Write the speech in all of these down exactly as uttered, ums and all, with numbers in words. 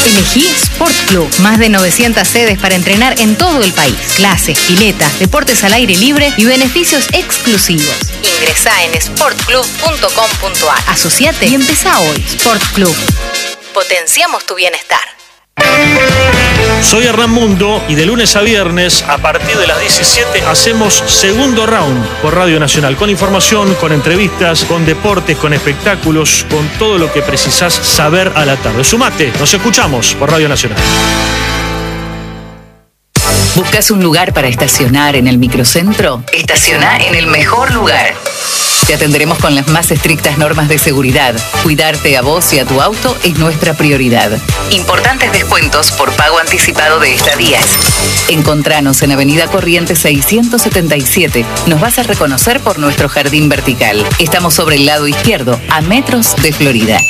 Elegí Sport Club. Más de novecientas sedes para entrenar en todo el país. Clases, piletas, deportes al aire libre y beneficios exclusivos. Ingresá en sport club punto com punto a r. Asociate y empezá hoy. Sport Club. Potenciamos tu bienestar. Soy Hernán Mundo y de lunes a viernes a partir de las diecisiete hacemos Segundo Round por Radio Nacional, con información, con entrevistas, con deportes, con espectáculos, con todo lo que precisás saber a la tarde. Sumate, nos escuchamos por Radio Nacional. ¿Buscas un lugar para estacionar en el microcentro? Estaciona en el mejor lugar. Te atenderemos con las más estrictas normas de seguridad. Cuidarte a vos y a tu auto es nuestra prioridad. Importantes descuentos por pago anticipado de estadías. Encontranos en Avenida Corrientes seiscientos setenta y siete. Nos vas a reconocer por nuestro jardín vertical. Estamos sobre el lado izquierdo, a metros de Florida.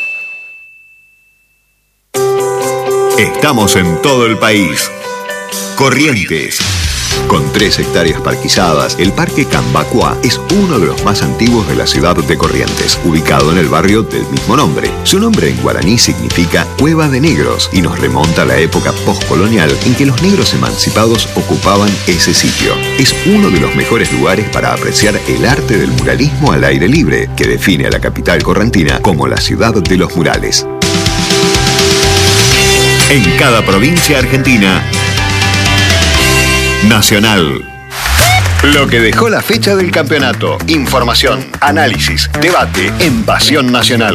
Estamos en todo el país. Corrientes. Con tres hectáreas parquizadas, el Parque Cambacuá es uno de los más antiguos de la ciudad de Corrientes, ubicado en el barrio del mismo nombre. Su nombre en guaraní significa Cueva de Negros y nos remonta a la época postcolonial en que los negros emancipados ocupaban ese sitio. Es uno de los mejores lugares para apreciar el arte del muralismo al aire libre, que define a la capital correntina como la ciudad de los murales. En cada provincia argentina, Nacional. Lo que dejó la fecha del campeonato. Información, análisis, debate en Pasión Nacional.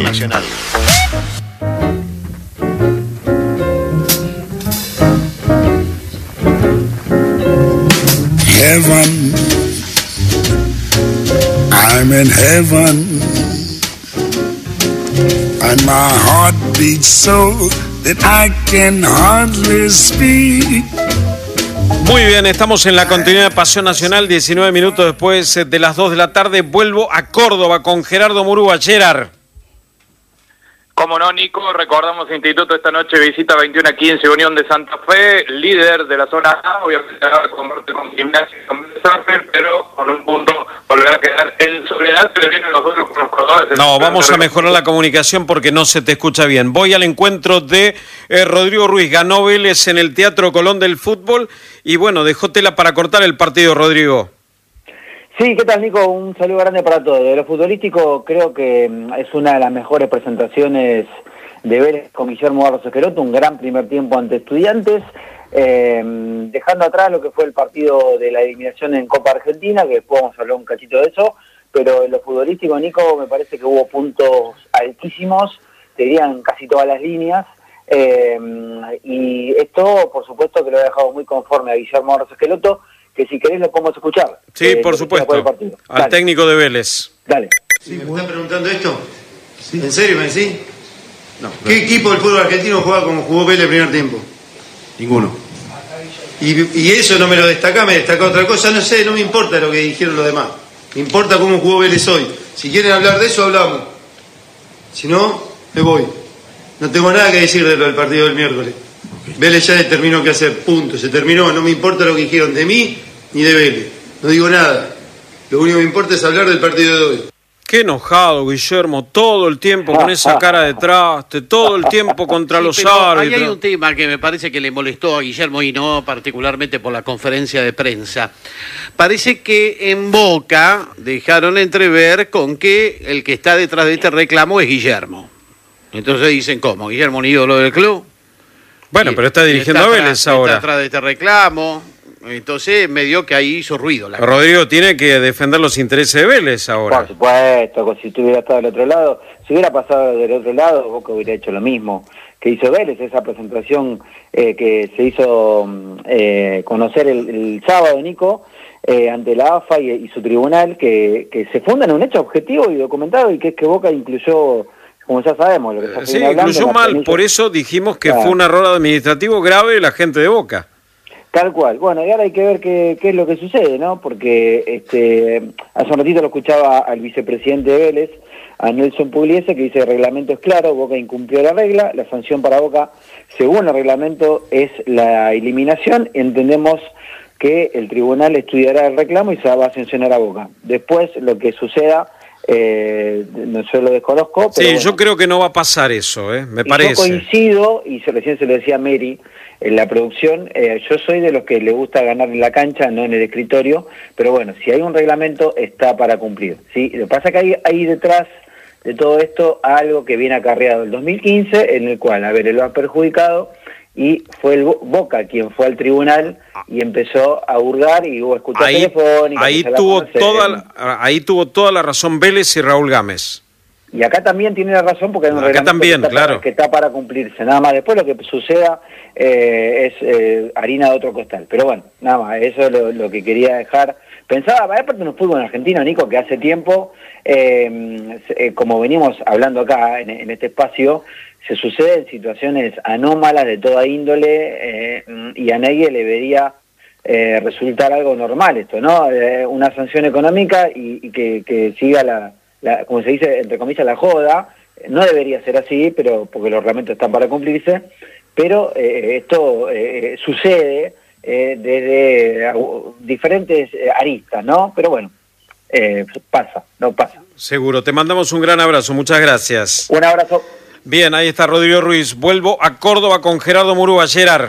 Heaven, I'm in heaven, and my heart beats so that I can hardly speak. Muy bien, estamos en la continuidad de Pasión Nacional, diecinueve minutos después de las dos de la tarde. Vuelvo a Córdoba con Gerardo Murúa. Gerard. Como no, Nico, recordamos Instituto esta noche visita veintiuno a quince Unión de Santa Fe, líder de la zona A, obviamente ahora convierte con Gimnasia y con Sanfer, pero con un punto volverá a quedar en soledad, pero vienen los otros con los cordobeses. No, vamos a mejorar la comunicación porque no se te escucha bien. Voy al encuentro de eh, Rodrigo Ruiz, ganó Vélez en el Teatro Colón del fútbol y bueno, dejó tela para cortar el partido, Rodrigo. Sí, ¿qué tal, Nico? Un saludo grande para todos. De lo futbolístico, creo que es una de las mejores presentaciones de Vélez con Guillermo Barros Esqueloto, un gran primer tiempo ante Estudiantes, eh, dejando atrás lo que fue el partido de la eliminación en Copa Argentina, que después vamos a hablar un cachito de eso, pero en lo futbolístico, Nico, me parece que hubo puntos altísimos, te dirían casi todas las líneas, eh, y esto, por supuesto, que lo he dejado muy conforme a Guillermo Barros Esqueloto, que si querés lo podemos escuchar. Sí, eh, por supuesto, al Dale. técnico de Vélez. Dale. Sí, ¿me están preguntando esto? ¿Sí? ¿En serio me decís? No. ¿Qué no. equipo del fútbol argentino juega como jugó Vélez el primer tiempo? Ninguno. Y, y eso no me lo destaca, me destaca otra cosa, no sé, no me importa lo que dijeron los demás. Me importa cómo jugó Vélez hoy. Si quieren hablar de eso, hablamos. Si no, me voy. No tengo nada que decir de lo del partido del miércoles. Okay. Vélez ya determinó qué hacer, punto, se terminó, no me importa lo que dijeron de mí ni de Vélez, no digo nada, lo único que me importa es hablar del partido de hoy. Qué enojado, Guillermo, todo el tiempo con esa cara de traste, todo el tiempo contra sí, los pero árbitros. Ahí hay un tema que me parece que le molestó a Guillermo y no particularmente por la conferencia de prensa. Parece que en Boca dejaron entrever con que el que está detrás de este reclamo es Guillermo. Entonces dicen, ¿cómo? ¿Guillermo un ídolo del club? Bueno, y, pero está dirigiendo está a Vélez está ahora. Está detrás de este reclamo. Entonces me dio que ahí hizo ruido. La Rodrigo cosa. Tiene que defender los intereses de Vélez ahora. Por supuesto, si hubiera estado del otro lado, si hubiera pasado del otro lado, Boca hubiera hecho lo mismo que hizo Vélez, esa presentación eh, que se hizo eh, conocer el, el sábado, Nico, eh, ante la A F A y, y su tribunal, que, que se funda en un hecho objetivo y documentado, y que es que Boca incluyó, como ya sabemos, lo que está sí, hablando. Incluyó mal, planilla. Por eso dijimos que claro. Fue un error administrativo grave de la gente de Boca. Tal cual. Bueno, y ahora hay que ver qué, qué es lo que sucede, ¿no? Porque este, hace un ratito lo escuchaba al vicepresidente de Vélez, a Nelson Pugliese, que dice el reglamento es claro, Boca incumplió la regla, la sanción para Boca, según el reglamento, es la eliminación. Entendemos que el tribunal estudiará el reclamo y se va a sancionar a Boca. Después, lo que suceda Eh, no, yo lo desconozco. Pero sí, bueno. yo creo que no va a pasar eso, ¿eh? Me Y parece. yo coincido, y recién se lo decía a Mary, en la producción, eh, yo soy de los que le gusta ganar en la cancha, no en el escritorio, pero bueno, si hay un reglamento, está para cumplir, ¿sí? Lo que pasa es que hay, hay detrás de todo esto algo que viene acarreado el dos mil quince, en el cual, a ver, él lo ha perjudicado, y fue el Boca quien fue al tribunal y empezó a hurgar y hubo escucha ahí, telefónica. Ahí tuvo, toda la, ahí tuvo toda la razón Vélez y Raúl Gámez. Y acá también tiene la razón porque hay un acá reglamento también, que, está claro. para, que está para cumplirse. Nada más después lo que suceda eh, es eh, harina de otro costal. Pero bueno, nada más, eso es lo, lo que quería dejar. Pensaba, aparte de un fútbol argentino, Nico, que hace tiempo, eh, eh, como venimos hablando acá en, en este espacio, se suceden situaciones anómalas de toda índole eh, y a nadie le debería eh, resultar algo normal esto, ¿no? Eh, una sanción económica y, y que, que siga la, la, como se dice, entre comillas, la joda. No debería ser así, pero porque los reglamentos están para cumplirse, pero eh, esto eh, sucede eh, desde uh, diferentes eh, aristas, ¿no? Pero bueno, eh, pasa, no pasa. Seguro, te mandamos un gran abrazo, muchas gracias. Un abrazo. Bien, ahí está Rodrigo Ruiz. Vuelvo a Córdoba con Gerardo Murúa. Gerard.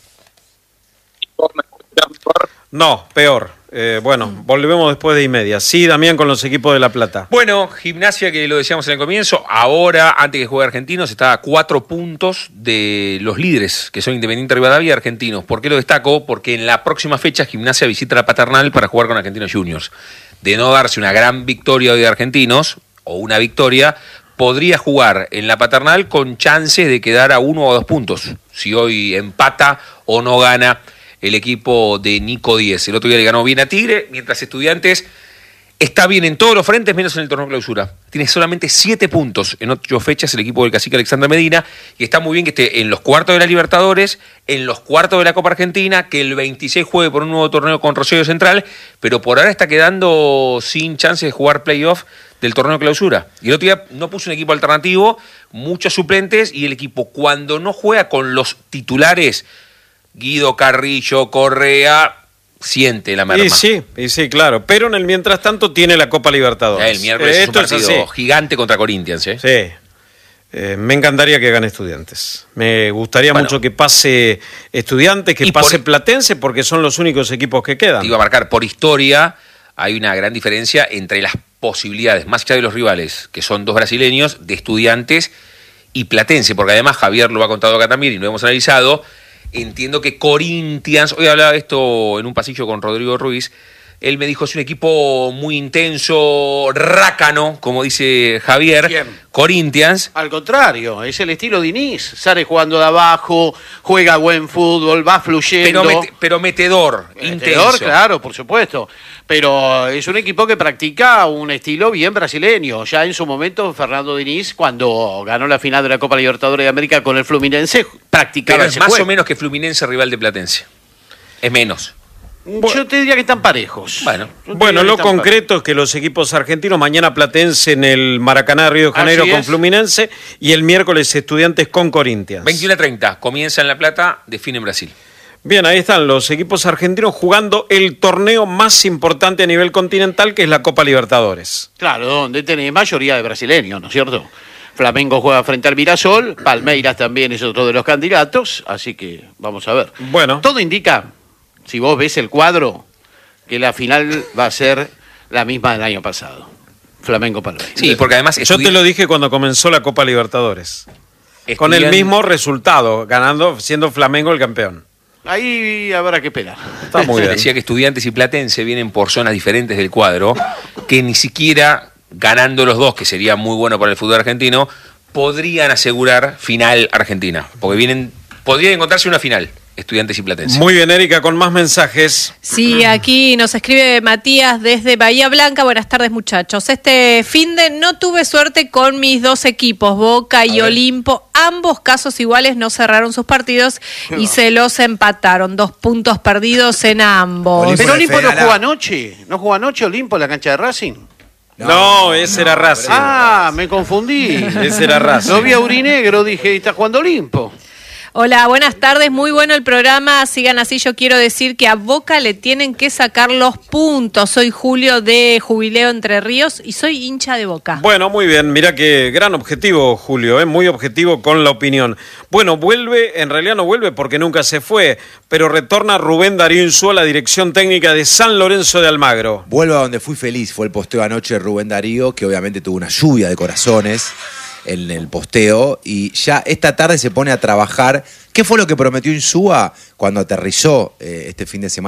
No, peor. Eh, bueno, volvemos después de y media. Sí, Damián, con los equipos de La Plata. Bueno, Gimnasia, que lo decíamos en el comienzo, ahora, antes que juegue Argentinos, está a cuatro puntos de los líderes, que son Independiente Rivadavia y Argentinos. ¿Por qué lo destaco? Porque en la próxima fecha Gimnasia visita la Paternal para jugar con Argentinos Juniors. De no darse una gran victoria hoy de Argentinos, o una victoria, podría jugar en la Paternal con chances de quedar a uno o dos puntos, si hoy empata o no gana el equipo de Nico Díez. El otro día le ganó bien a Tigre, mientras Estudiantes está bien en todos los frentes, menos en el torneo clausura. Tiene solamente siete puntos en ocho fechas el equipo del cacique Alexander Medina, y está muy bien que esté en los cuartos de la Libertadores, en los cuartos de la Copa Argentina, que el veintiséis juegue por un nuevo torneo con Rosario Central, pero por ahora está quedando sin chance de jugar playoff del torneo clausura. Y el otro día no puso un equipo alternativo, muchos suplentes, y el equipo cuando no juega con los titulares, Guido, Carrillo, Correa, siente la merma. Y sí, y sí, claro. Pero en el mientras tanto tiene la Copa Libertadores. Ya, el miércoles eh, es un partido es gigante contra Corinthians, ¿eh? Sí. Eh, me encantaría que gane Estudiantes. Me gustaría bueno, mucho que pase Estudiantes, que pase por... Platense, porque son los únicos equipos que quedan. Te iba a marcar, por historia, hay una gran diferencia entre las posibilidades, más allá de los rivales, que son dos brasileños, de Estudiantes y Platense, porque además Javier lo ha contado acá también y lo hemos analizado. Entiendo que Corinthians, hoy hablaba de esto en un pasillo con Rodrigo Ruiz, él me dijo, es un equipo muy intenso, rácano, como dice Javier. ¿Quién? Corinthians. Al contrario, es el estilo Diniz. Sale jugando de abajo, juega buen fútbol, va fluyendo. Pero, met, pero metedor, metedor, intenso. Claro, por supuesto. Pero es un equipo que practica un estilo bien brasileño. Ya en su momento, Fernando Diniz, cuando ganó la final de la Copa Libertadores de América con el Fluminense, practicaba pero es ese más juego. o menos que Fluminense rival de Platense. Es menos. Yo te diría que están parejos. Bueno, bueno lo concreto parejos. Es que los equipos argentinos, mañana Platense en el Maracaná de Río de Janeiro con Fluminense y el miércoles Estudiantes con Corinthians. veintiuno a treinta, comienza en La Plata, define en Brasil. Bien, ahí están los equipos argentinos jugando el torneo más importante a nivel continental, que es la Copa Libertadores. Claro, donde tenés mayoría de brasileños, ¿no es cierto? Flamengo juega frente al Mirasol, Palmeiras también es otro de los candidatos, así que vamos a ver. Bueno. Todo indica, si vos ves el cuadro, que la final va a ser la misma del año pasado. Flamengo-Palmeiras. Sí, porque además... Yo te lo dije cuando comenzó la Copa Libertadores. Estudian... Con el mismo resultado, ganando, siendo Flamengo el campeón. Ahí habrá que esperar. Está muy bien. Decía que Estudiantes y Platense vienen por zonas diferentes del cuadro, que ni siquiera ganando los dos, que sería muy bueno para el fútbol argentino, podrían asegurar final Argentina. Porque vienen, podría encontrarse una final. Estudiantes y Platense. Muy bien, Erika, con más mensajes. Sí, aquí nos escribe Matías desde Bahía Blanca. Buenas tardes, muchachos. Este finde no tuve suerte con mis dos equipos, Boca y Olimpo. Ambos casos iguales no cerraron sus partidos y se los empataron. Dos puntos perdidos en ambos. Olimpo Pero Olimpo no jugó anoche. ¿No jugó anoche Olimpo en la cancha de Racing? No, no ese no, era Racing. Ah, me confundí. Ese era Racing. Lo vi a Urinegro, dije, ¿y está jugando Olimpo? Hola, buenas tardes, muy bueno el programa, sigan así, yo quiero decir que a Boca le tienen que sacar los puntos. Soy Julio de Jubileo Entre Ríos y soy hincha de Boca. Bueno, muy bien, mira qué gran objetivo, Julio, ¿eh? Muy objetivo con la opinión. Bueno, vuelve, en realidad no vuelve porque nunca se fue, pero retorna Rubén Darío Insúa a la dirección técnica de San Lorenzo de Almagro. Vuelvo a donde fui feliz, fue el posteo anoche de Rubén Darío, que obviamente tuvo una lluvia de corazones en el posteo, y ya esta tarde se pone a trabajar. ¿Qué fue lo que prometió Insúa cuando aterrizó eh, este fin de semana?